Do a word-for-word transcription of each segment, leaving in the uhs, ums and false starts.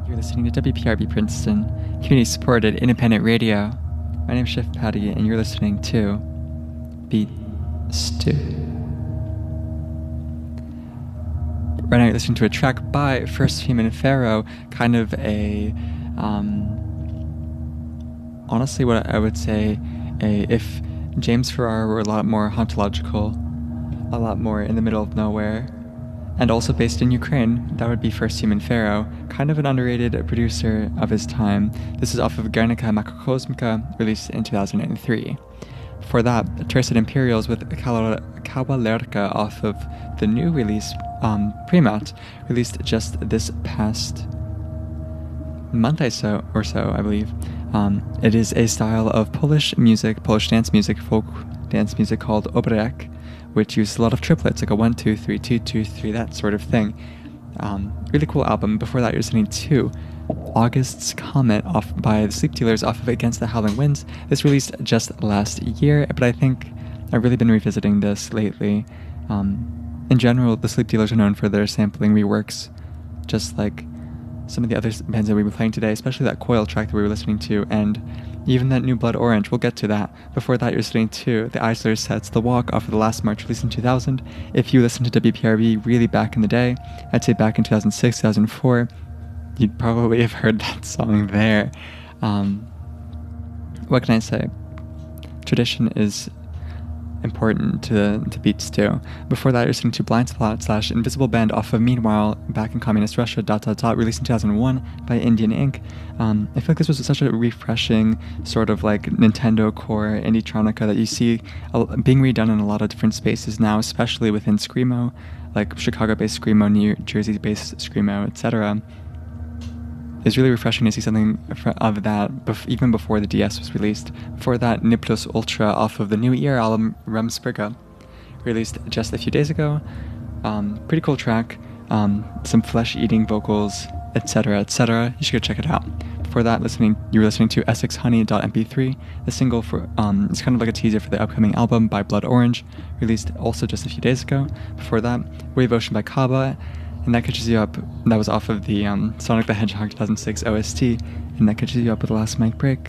You're listening to W P R B Princeton, community-supported independent radio. My name is Chef Patty, and you're listening to Beat Stew. Right now you're listening to a track by First Human Pharaoh, kind of a, um, honestly what I would say, a, if James Farrar were a lot more hauntological, a lot more in the middle of nowhere, and also based in Ukraine, that would be First Human Pharaoh, kind of an underrated producer of his time. This is off of Guernica Macrocosmica, released in two thousand three. For that, Tercet Imperials with Cawalerca off of the new release, um, Primat, released just this past month or so, or so I believe. Um, it is a style of Polish music, Polish dance music, folk dance music called obrek, which uses a lot of triplets, like a one, two, three, two, two, three, that sort of thing. Um, really cool album. Before that, you're listening to August's Comet off by the Sleep Dealers off of Against the Howling Winds. This released just last year, but I think I've really been revisiting this lately. Um, in general, the Sleep Dealers are known for their sampling reworks, just like some of the other bands that we've been playing today, especially that Coil track that we were listening to, and even that New Blood Orange. We'll get to that. Before that, you're listening to the Eisler sets The Walk off of The Last March, released in two thousand. If you listen to W P R B really back in the day, I'd say back in two thousand six, two thousand four, you'd probably have heard that song there. Um, what can I say? Tradition is important to to Beat Stew. Before that, you're listening to Blind Spot slash Invisible Band off of Meanwhile, back in Communist Russia, dot dot dot, released in two thousand one by Indian Ink. Um, I feel like this was such a refreshing sort of like Nintendo core indie-tronica that you see uh, being redone in a lot of different spaces now, especially within Screamo, like Chicago-based Screamo, New Jersey-based Screamo, et cetera. It's really refreshing to see something of that bef- even before the D S was released. Before that, Niplos Ultra off of the New Year album Remsperga, released just a few days ago. Um, pretty cool track, um, some flesh-eating vocals, et cetera, et cetera. You should go check it out. Before that, listening, you were listening to Essex Honey dot M P three, the single for um, it's kind of like a teaser for the upcoming album by Blood Orange, released also just a few days ago. Before that, Wave Ocean by Kaba. And that catches you up. That was off of the um, Sonic the Hedgehog two thousand six O S T, and that catches you up with the last mic break.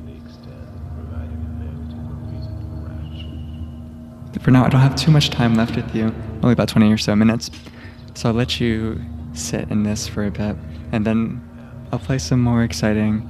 For now, I don't have too much time left with you, only about twenty or so minutes, so I'll let you sit in this for a bit, and then I'll play some more exciting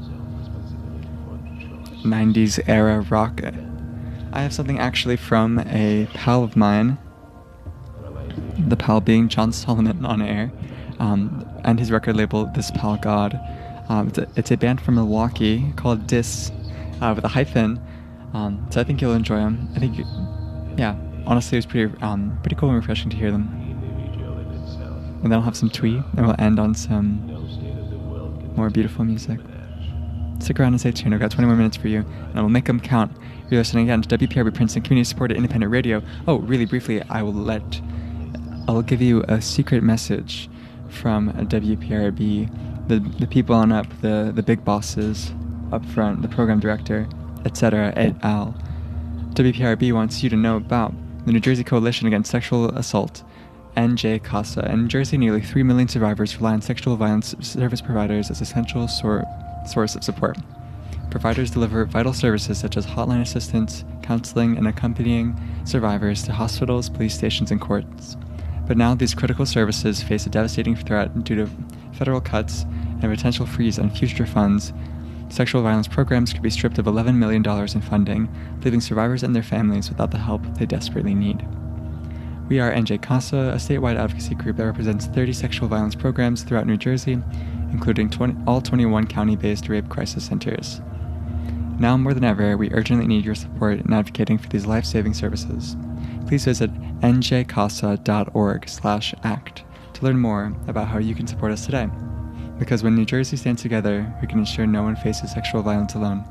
nineties era rock. I have something actually from a pal of mine, the pal being John Solomon on air, um, and his record label, This Pal God. Um, it's, a, it's a band from Milwaukee called Dis, uh, with a hyphen, um, so I think you'll enjoy them. I think, you, yeah, honestly it was pretty um, pretty cool and refreshing to hear them. And then I'll have some twee, and we'll end on some more beautiful music. Stick around and stay tuned. I've got twenty more minutes for you, and I will make them count. You're listening again to W P R B Princeton, community-supported independent radio. Oh, really briefly, I will let... I'll give you a secret message from W P R B, the the people on up, the, the big bosses up front, the program director, et cetera, et al. W P R B wants you to know about the New Jersey Coalition Against Sexual Assault, N J CASA. In New Jersey, nearly three million survivors rely on sexual violence service providers as an essential sor- source of support. Providers deliver vital services such as hotline assistance, counseling, and accompanying survivors to hospitals, police stations, and courts. But now these critical services face a devastating threat due to federal cuts and potential freeze on future funds. Sexual violence programs could be stripped of eleven million dollars in funding, leaving survivors and their families without the help they desperately need. We are N J CASA, a statewide advocacy group that represents thirty sexual violence programs throughout New Jersey, including twenty, all twenty-one county-based rape crisis centers. Now more than ever, we urgently need your support in advocating for these life-saving services. Please visit n j casa dot org slash act to learn more about how you can support us today. Because when New Jersey stands together, we can ensure no one faces sexual violence alone.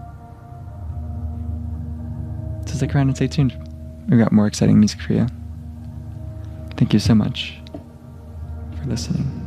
So stick around and stay tuned. We've got more exciting music for you. Thank you so much for listening.